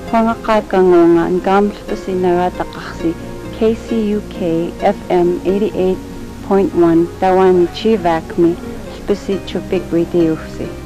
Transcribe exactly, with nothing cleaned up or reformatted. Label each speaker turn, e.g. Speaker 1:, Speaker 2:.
Speaker 1: Huangakakangonga ngam spasi naratakaksi K C U K F M eighty-eight point one Tawani Chivakmi spasi chupik ritiufsi.